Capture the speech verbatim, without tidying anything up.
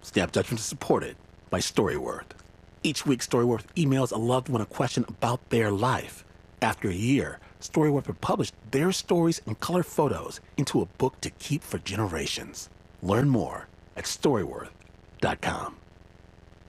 Snap Judgment is supported by Storyworth. Each week, Storyworth emails a loved one a question about their life. After a year, Storyworth will publish their stories and color photos into a book to keep for generations. Learn more at storyworth dot com.